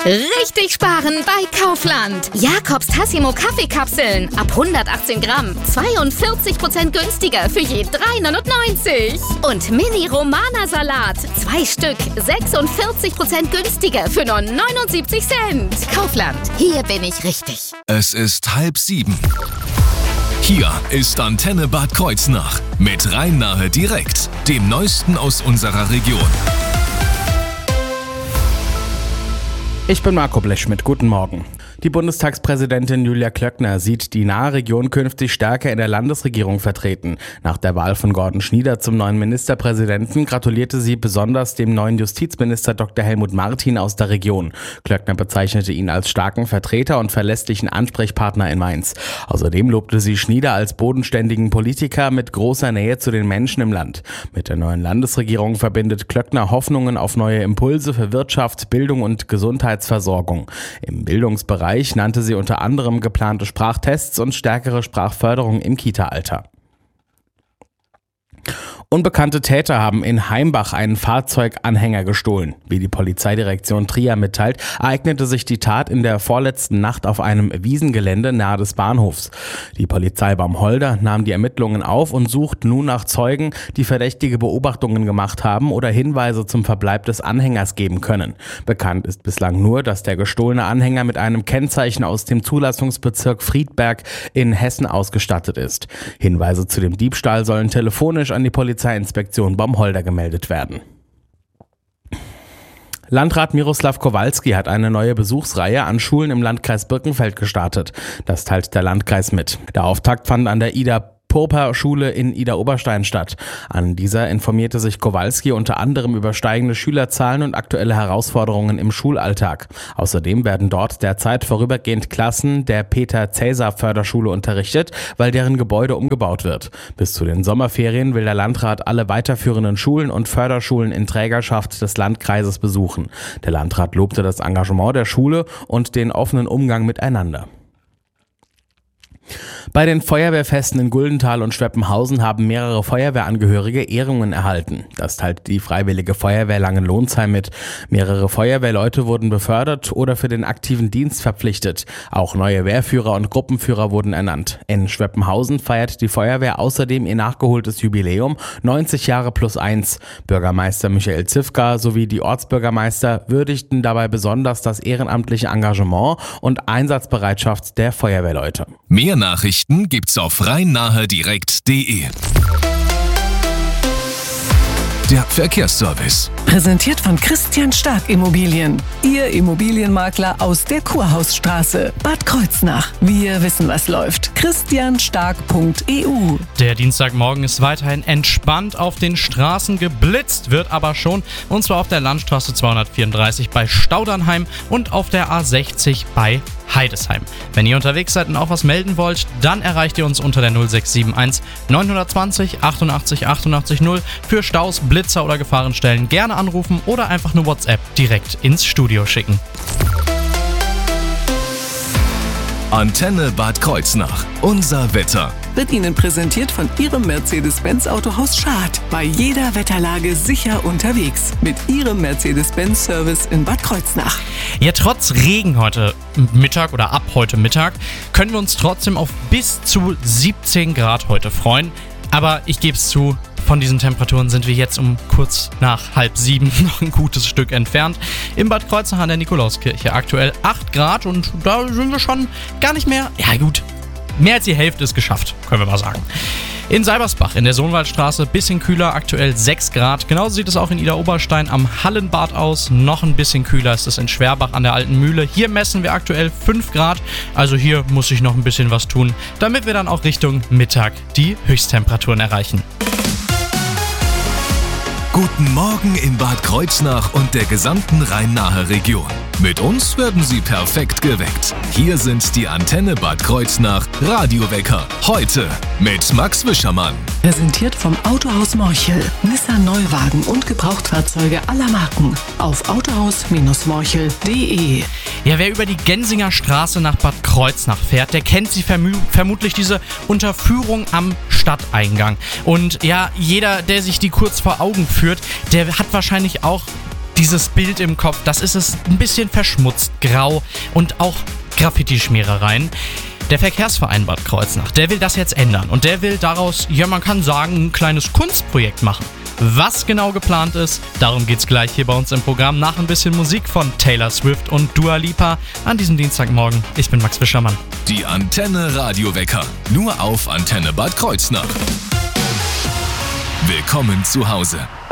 Richtig sparen bei Kaufland. Jakobs Tassimo Kaffeekapseln ab 118 Gramm. 42% günstiger für je 3,99. Und Mini Romana Salat. 2 Stück. 46% günstiger für nur 79 Cent. Kaufland. Hier bin ich richtig. Es ist 6:30. Hier ist Antenne Bad Kreuznach mit Rhein-Nahe direkt, dem Neuesten aus unserer Region. Ich bin Marco Blechschmidt, guten Morgen. Die Bundestagspräsidentin Julia Klöckner sieht die nahe Region künftig stärker in der Landesregierung vertreten. Nach der Wahl von Gordon Schnieder zum neuen Ministerpräsidenten gratulierte sie besonders dem neuen Justizminister Dr. Helmut Martin aus der Region. Klöckner bezeichnete ihn als starken Vertreter und verlässlichen Ansprechpartner in Mainz. Außerdem lobte sie Schnieder als bodenständigen Politiker mit großer Nähe zu den Menschen im Land. Mit der neuen Landesregierung verbindet Klöckner Hoffnungen auf neue Impulse für Wirtschaft, Bildung und Gesundheitsversorgung. Im Bildungsbereich nannte sie unter anderem geplante Sprachtests und stärkere Sprachförderung im Kita-Alter. Unbekannte Täter haben in Heimbach einen Fahrzeuganhänger gestohlen. Wie die Polizeidirektion Trier mitteilt, ereignete sich die Tat in der vorletzten Nacht auf einem Wiesengelände nahe des Bahnhofs. Die Polizei Baumholder nahm die Ermittlungen auf und sucht nun nach Zeugen, die verdächtige Beobachtungen gemacht haben oder Hinweise zum Verbleib des Anhängers geben können. Bekannt ist bislang nur, dass der gestohlene Anhänger mit einem Kennzeichen aus dem Zulassungsbezirk Friedberg in Hessen ausgestattet ist. Hinweise zu dem Diebstahl sollen telefonisch an die Polizeiinspektion Baumholder gemeldet werden. Landrat Miroslav Kowalski hat eine neue Besuchsreihe an Schulen im Landkreis Birkenfeld gestartet. Das teilt der Landkreis mit. Der Auftakt fand an der Ida-Purper-Schule in Idar-Oberstein statt. An dieser informierte sich Kowalski unter anderem über steigende Schülerzahlen und aktuelle Herausforderungen im Schulalltag. Außerdem werden dort derzeit vorübergehend Klassen der Peter-Cäsar-Förderschule unterrichtet, weil deren Gebäude umgebaut wird. Bis zu den Sommerferien will der Landrat alle weiterführenden Schulen und Förderschulen in Trägerschaft des Landkreises besuchen. Der Landrat lobte das Engagement der Schule und den offenen Umgang miteinander. Bei den Feuerwehrfesten in Guldenthal und Schweppenhausen haben mehrere Feuerwehrangehörige Ehrungen erhalten. Das teilt die Freiwillige Feuerwehr Langenlohnsheim mit. Mehrere Feuerwehrleute wurden befördert oder für den aktiven Dienst verpflichtet. Auch neue Wehrführer und Gruppenführer wurden ernannt. In Schweppenhausen feiert die Feuerwehr außerdem ihr nachgeholtes Jubiläum 90 Jahre plus 1. Bürgermeister Michael Zifka sowie die Ortsbürgermeister würdigten dabei besonders das ehrenamtliche Engagement und Einsatzbereitschaft der Feuerwehrleute. Mehr Nachrichten gibt's auf rhein-nahe-direkt.de. Der Verkehrsservice. Präsentiert von Christian Stark Immobilien. Ihr Immobilienmakler aus der Kurhausstraße. Bad Kreuznach. Wir wissen, was läuft. christianstark.eu. Der Dienstagmorgen ist weiterhin entspannt auf den Straßen. Geblitzt wird aber schon. Und zwar auf der Landstraße 234 bei Staudernheim und auf der A60 bei Heidesheim. Wenn ihr unterwegs seid und auch was melden wollt, dann erreicht ihr uns unter der 0671 920 88 88 0 für Staus, Blitzer oder Gefahrenstellen gerne anrufen oder einfach eine WhatsApp direkt ins Studio schicken. Antenne Bad Kreuznach. Unser Wetter. Wird Ihnen präsentiert von Ihrem Mercedes-Benz Autohaus Schad. Bei jeder Wetterlage sicher unterwegs. Mit Ihrem Mercedes-Benz-Service in Bad Kreuznach. Ja, trotz Regen heute Mittag oder ab heute Mittag können wir uns trotzdem auf bis zu 17 Grad heute freuen. Aber ich gebe es zu, von diesen Temperaturen sind wir jetzt um kurz nach 6:30 noch ein gutes Stück entfernt. In Bad Kreuznach an der Nikolauskirche aktuell 8 Grad und da sind wir schon gar nicht mehr, ja gut, mehr als die Hälfte ist geschafft, können wir mal sagen. In Seibersbach in der Sohnwaldstraße bisschen kühler, aktuell 6 Grad. Genauso sieht es auch in Idar-Oberstein am Hallenbad aus. Noch ein bisschen kühler ist es in Schwerbach an der Alten Mühle. Hier messen wir aktuell 5 Grad. Also hier muss ich noch ein bisschen was tun, damit wir dann auch Richtung Mittag die Höchsttemperaturen erreichen. Guten Morgen in Bad Kreuznach und der gesamten Rhein-Nahe-Region. Mit uns werden Sie perfekt geweckt. Hier sind die Antenne Bad Kreuznach Radiowecker. Heute mit Max Wischermann. Präsentiert vom Autohaus Morchel. Nissan Neuwagen und Gebrauchtfahrzeuge aller Marken. Auf autohaus-morchel.de. Ja, wer über die Gensinger Straße nach Bad Kreuznach fährt, der kennt sie vermutlich diese Unterführung am Stadteingang. Und ja, jeder, der sich die kurz vor Augen führt, der hat wahrscheinlich auch dieses Bild im Kopf, das ist es ein bisschen verschmutzt, grau und auch Graffiti-Schmierereien. Der Verkehrsverein Bad Kreuznach, der will das jetzt ändern und der will daraus, ja man kann sagen, ein kleines Kunstprojekt machen. Was genau geplant ist, darum geht's gleich hier bei uns im Programm nach ein bisschen Musik von Taylor Swift und Dua Lipa an diesem Dienstagmorgen. Ich bin Max Fischermann. Die Antenne Radiowecker, nur auf Antenne Bad Kreuznach. Willkommen zu Hause.